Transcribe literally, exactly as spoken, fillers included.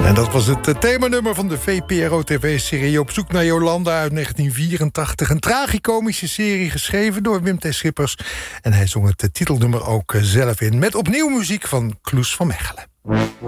En dat was het themanummer van de V P R O-T V-serie Op zoek naar Jolanda uit negentien vierentachtig. Een tragicomische serie geschreven door Wim T. Schippers. En hij zong het titelnummer ook zelf in, met opnieuw muziek van Kloes van Mechelen.